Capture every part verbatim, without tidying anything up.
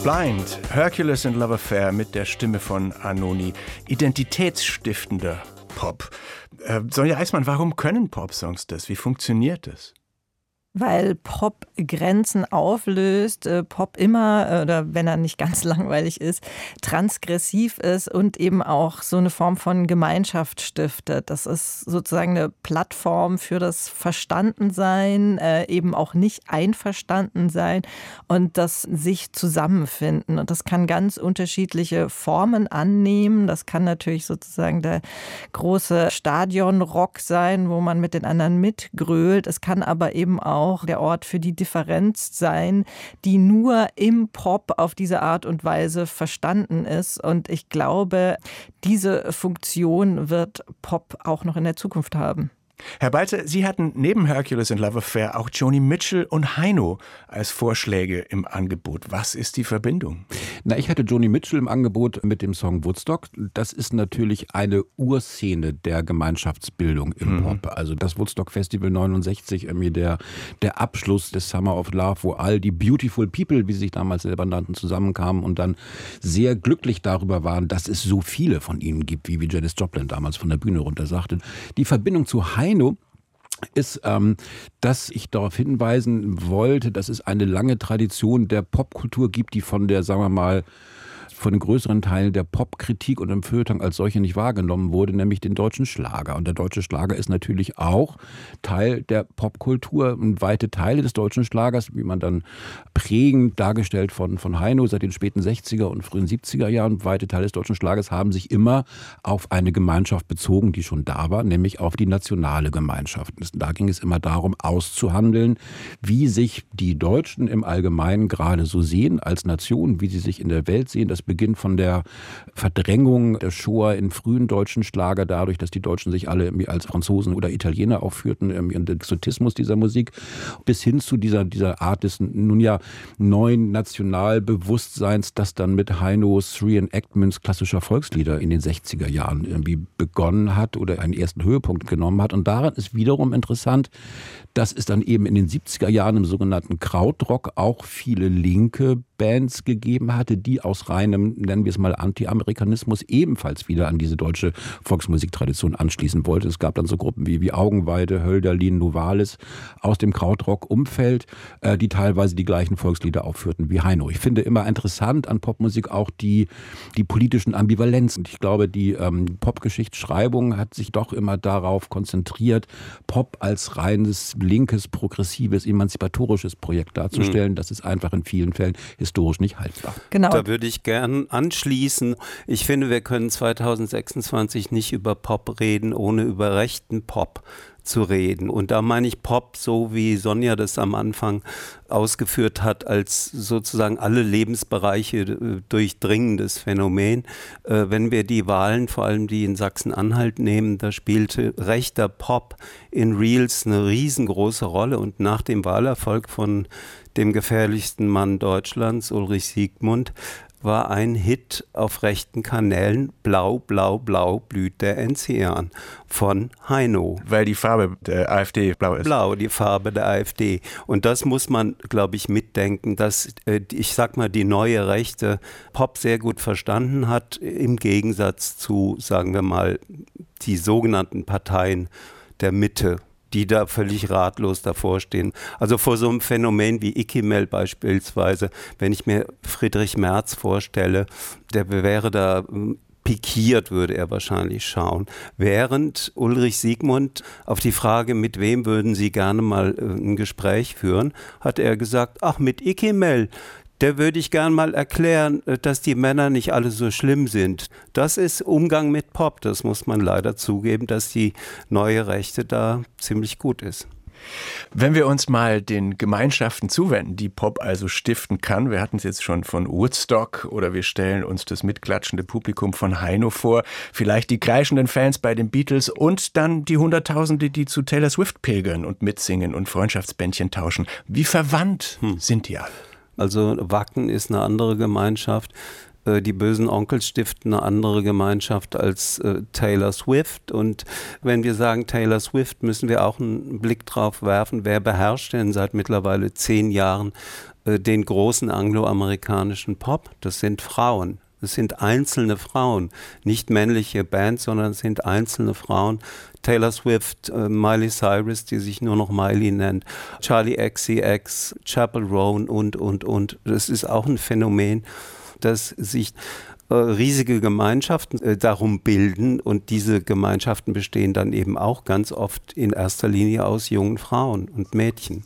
Blind, Hercules and Love Affair mit der Stimme von Anohni. Identitätsstiftender Pop. Äh, Sonja Eismann, warum können Popsongs das? Wie funktioniert das? Weil Pop Grenzen auflöst, Pop immer, oder wenn er nicht ganz langweilig ist, transgressiv ist und eben auch so eine Form von Gemeinschaft stiftet. Das ist sozusagen eine Plattform für das Verstandensein, eben auch nicht Einverstandensein und das sich zusammenfinden. Und das kann ganz unterschiedliche Formen annehmen. Das kann natürlich sozusagen der große Stadionrock sein, wo man mit den anderen mitgrölt. Es kann aber eben auch auch der Ort für die Differenz sein, die nur im Pop auf diese Art und Weise verstanden ist. Und ich glaube, diese Funktion wird Pop auch noch in der Zukunft haben. Herr Balzer, Sie hatten neben Hercules and Love Affair auch Joni Mitchell und Heino als Vorschläge im Angebot. Was ist die Verbindung? Na, ich hatte Joni Mitchell im Angebot mit dem Song Woodstock. Das ist natürlich eine Urszene der Gemeinschaftsbildung im mhm. Pop. Also das Woodstock Festival neunundsechzig, irgendwie der, der Abschluss des Summer of Love, wo all die Beautiful People, wie sie sich damals selber nannten, zusammenkamen und dann sehr glücklich darüber waren, dass es so viele von ihnen gibt, wie, wie Janis Joplin damals von der Bühne runter sagte. Die Verbindung zu Heino Heino ist, ähm, dass ich darauf hinweisen wollte, dass es eine lange Tradition der Popkultur gibt, die von der, sagen wir mal, von den größeren Teilen der Popkritik und im Feuilleton als solche nicht wahrgenommen wurde, nämlich den deutschen Schlager. Und der deutsche Schlager ist natürlich auch Teil der Popkultur. Und weite Teile des deutschen Schlagers, wie man dann prägend dargestellt von, von Heino seit den späten sechziger und frühen siebziger Jahren, weite Teile des deutschen Schlagers haben sich immer auf eine Gemeinschaft bezogen, die schon da war, nämlich auf die nationale Gemeinschaft. Da ging es immer darum, auszuhandeln, wie sich die Deutschen im Allgemeinen gerade so sehen als Nation, wie sie sich in der Welt sehen. Das beginnt von der Verdrängung der Shoah in frühen deutschen Schlager, dadurch, dass die Deutschen sich alle irgendwie als Franzosen oder Italiener aufführten, irgendwie und den Exotismus dieser Musik, bis hin zu dieser, dieser Art des nun ja neuen Nationalbewusstseins, das dann mit Heinos Reenactments klassischer Volkslieder in den sechziger Jahren irgendwie begonnen hat oder einen ersten Höhepunkt genommen hat. Und daran ist wiederum interessant, dass es dann eben in den siebziger Jahren im sogenannten Krautrock auch viele linke Bands gegeben hatte, die aus reinem, nennen wir es mal, Anti-Amerikanismus ebenfalls wieder an diese deutsche Volksmusiktradition anschließen wollte. Es gab dann so Gruppen wie, wie Augenweide, Hölderlin, Novalis aus dem Krautrock-Umfeld, äh, die teilweise die gleichen Volkslieder aufführten wie Heino. Ich finde immer interessant an Popmusik auch die, die politischen Ambivalenzen. Ich glaube, die ähm, Popgeschichtsschreibung hat sich doch immer darauf konzentriert, Pop als reines, linkes, progressives, emanzipatorisches Projekt darzustellen. Mhm. Das ist einfach in vielen Fällen historisch nicht haltbar. Genau. Da würde ich gern anschließen. Ich finde, wir können zweitausendsechsundzwanzig nicht über Pop reden, ohne über rechten Pop zu reden. Und da meine ich Pop, so wie Sonja das am Anfang ausgeführt hat, als sozusagen alle Lebensbereiche durchdringendes Phänomen. Äh, wenn wir die Wahlen, vor allem die in Sachsen-Anhalt nehmen, da spielte rechter Pop in Reels eine riesengroße Rolle. Und nach dem Wahlerfolg von dem gefährlichsten Mann Deutschlands, Ulrich Siegmund, war ein Hit auf rechten Kanälen, Blau, Blau, Blau blüht der Enzian von Heino. Weil die Farbe der AfD blau ist. Blau, die Farbe der AfD. Und das muss man, glaube ich, mitdenken, dass, ich sag mal, die neue Rechte Pop sehr gut verstanden hat, im Gegensatz zu, sagen wir mal, die sogenannten Parteien der Mitte, die da völlig ratlos davor stehen. Also vor so einem Phänomen wie Ikimel beispielsweise, wenn ich mir Friedrich Merz vorstelle, der wäre da pikiert, würde er wahrscheinlich schauen. Während Ulrich Siegmund auf die Frage, mit wem würden Sie gerne mal ein Gespräch führen, hat er gesagt, ach, mit Ikimel. Der würde ich gern mal erklären, dass die Männer nicht alle so schlimm sind. Das ist Umgang mit Pop. Das muss man leider zugeben, dass die neue Rechte da ziemlich gut ist. Wenn wir uns mal den Gemeinschaften zuwenden, die Pop also stiften kann, wir hatten es jetzt schon von Woodstock oder wir stellen uns das mitklatschende Publikum von Heino vor, vielleicht die kreischenden Fans bei den Beatles und dann die Hunderttausende, die zu Taylor Swift pilgern und mitsingen und Freundschaftsbändchen tauschen. Wie verwandt hm. sind die alle? Also Wacken ist eine andere Gemeinschaft. Äh, die bösen Onkels stiften eine andere Gemeinschaft als äh, Taylor Swift. Und wenn wir sagen Taylor Swift, müssen wir auch einen Blick drauf werfen, wer beherrscht denn seit mittlerweile zehn Jahren äh, den großen angloamerikanischen Pop? Das sind Frauen. Es sind einzelne Frauen, nicht männliche Bands, sondern es sind einzelne Frauen. Taylor Swift, äh, Miley Cyrus, die sich nur noch Miley nennt, Charli X C X, Chappell Roan und, und, und. Das ist auch ein Phänomen, dass sich äh, riesige Gemeinschaften äh, darum bilden und diese Gemeinschaften bestehen dann eben auch ganz oft in erster Linie aus jungen Frauen und Mädchen.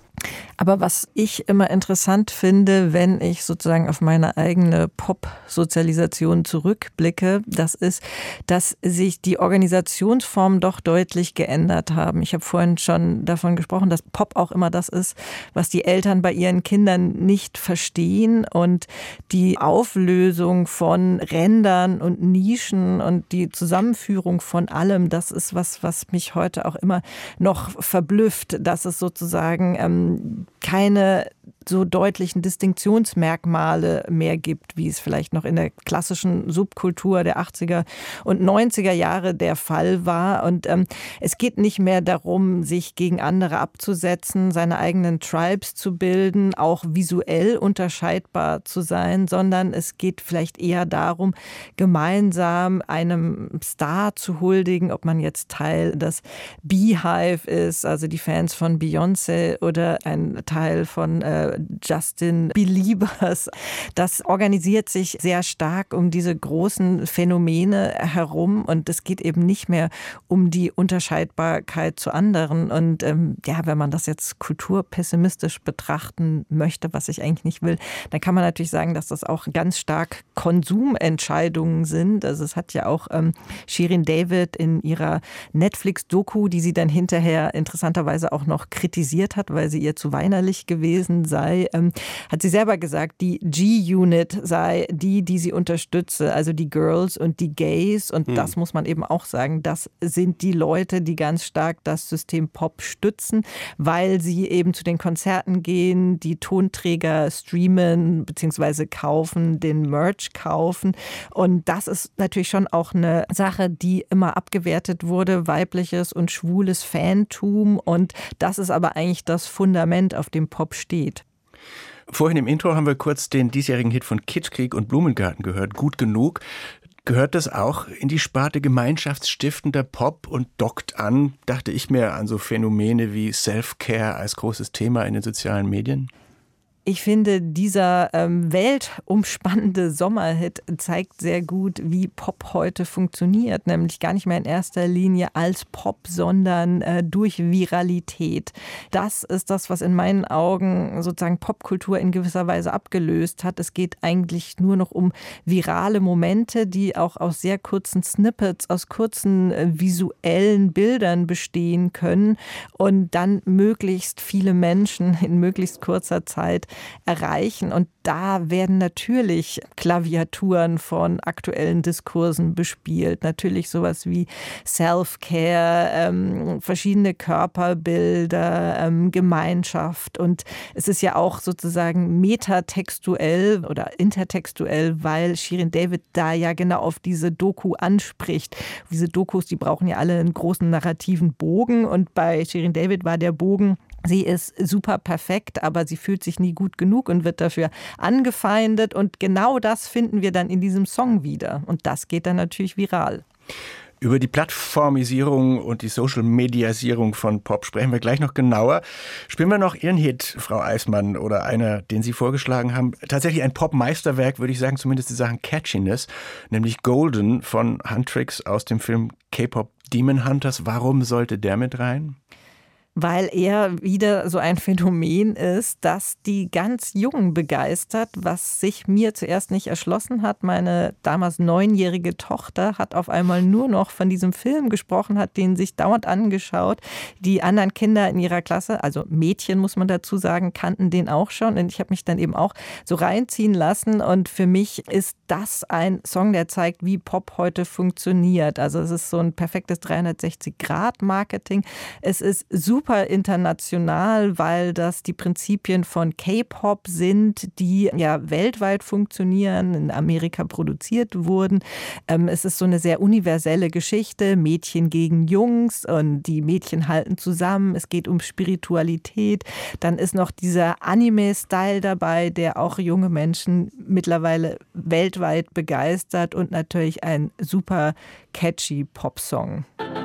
Aber was ich immer interessant finde, wenn ich sozusagen auf meine eigene Pop-Sozialisation zurückblicke, das ist, dass sich die Organisationsformen doch deutlich geändert haben. Ich habe vorhin schon davon gesprochen, dass Pop auch immer das ist, was die Eltern bei ihren Kindern nicht verstehen, und die Auflösung von Rändern und Nischen und die Zusammenführung von allem, das ist was, was mich heute auch immer noch verblüfft, dass es sozusagen ähm, keine so deutlichen Distinktionsmerkmale mehr gibt, wie es vielleicht noch in der klassischen Subkultur der achtziger und neunziger Jahre der Fall war. Und ähm, es geht nicht mehr darum, sich gegen andere abzusetzen, seine eigenen Tribes zu bilden, auch visuell unterscheidbar zu sein, sondern es geht vielleicht eher darum, gemeinsam einem Star zu huldigen, ob man jetzt Teil des Beehive ist, also die Fans von Beyoncé, oder ein Teil von äh, Justin Beliebers. Das organisiert sich sehr stark um diese großen Phänomene herum, und es geht eben nicht mehr um die Unterscheidbarkeit zu anderen. Und ähm, ja, wenn man das jetzt kulturpessimistisch betrachten möchte, was ich eigentlich nicht will, dann kann man natürlich sagen, dass das auch ganz stark Konsumentscheidungen sind. Also es hat ja auch ähm, Shirin David in ihrer Netflix-Doku, die sie dann hinterher interessanterweise auch noch kritisiert hat, weil sie ihr zu weinerlich gewesen sei, ähm, hat sie selber gesagt, die G-Unit sei die, die sie unterstütze, also die Girls und die Gays. Und hm. das muss man eben auch sagen, das sind die Leute, die ganz stark das System Pop stützen, weil sie eben zu den Konzerten gehen, die Tonträger streamen bzw. kaufen, den Merch kaufen. Und das ist natürlich schon auch eine Sache, die immer abgewertet wurde, weibliches und schwules Fantum. Und das ist aber eigentlich das Fundament, auf dem Pop steht. Vorhin im Intro haben wir kurz den diesjährigen Hit von Kitschkrieg und Blumengarten gehört, Gut genug. Gehört das auch in die Sparte gemeinschaftsstiftender Pop und dockt an, dachte ich mir, an so Phänomene wie Self-Care als großes Thema in den sozialen Medien? Ich finde, dieser ähm, weltumspannende Sommerhit zeigt sehr gut, wie Pop heute funktioniert. Nämlich gar nicht mehr in erster Linie als Pop, sondern äh, durch Viralität. Das ist das, was in meinen Augen sozusagen Popkultur in gewisser Weise abgelöst hat. Es geht eigentlich nur noch um virale Momente, die auch aus sehr kurzen Snippets, aus kurzen äh, visuellen Bildern bestehen können und dann möglichst viele Menschen in möglichst kurzer Zeit erreichen. Und da werden natürlich Klaviaturen von aktuellen Diskursen bespielt. Natürlich sowas wie Self-Care, ähm, verschiedene Körperbilder, ähm, Gemeinschaft. Und es ist ja auch sozusagen metatextuell oder intertextuell, weil Shirin David da ja genau auf diese Doku anspricht. Diese Dokus, die brauchen ja alle einen großen narrativen Bogen. Und bei Shirin David war der Bogen: sie ist super perfekt, aber sie fühlt sich nie gut genug und wird dafür angefeindet. Und genau das finden wir dann in diesem Song wieder. Und das geht dann natürlich viral. Über die Plattformisierung und die Social-Mediasierung von Pop sprechen wir gleich noch genauer. Spielen wir noch Ihren Hit, Frau Eismann, oder einer, den Sie vorgeschlagen haben. Tatsächlich ein Pop-Meisterwerk, würde ich sagen, zumindest in Sachen Catchiness, nämlich Golden von Huntrix aus dem Film K-Pop Demon Hunters. Warum sollte der mit rein? Weil er wieder so ein Phänomen ist, das die ganz Jungen begeistert, was sich mir zuerst nicht erschlossen hat. Meine damals neunjährige Tochter hat auf einmal nur noch von diesem Film gesprochen, hat den sich dauernd angeschaut. Die anderen Kinder in ihrer Klasse, also Mädchen muss man dazu sagen, kannten den auch schon. Und ich habe mich dann eben auch so reinziehen lassen. Und für mich ist das ein Song, der zeigt, wie Pop heute funktioniert. Also es ist so ein perfektes dreihundertsechzig Grad Marketing. Es ist super super international, weil das die Prinzipien von K-Pop sind, die ja weltweit funktionieren, in Amerika produziert wurden. Ähm, es ist so eine sehr universelle Geschichte, Mädchen gegen Jungs und die Mädchen halten zusammen. Es geht um Spiritualität. Dann ist noch dieser Anime-Style dabei, der auch junge Menschen mittlerweile weltweit begeistert und natürlich ein super catchy Popsong.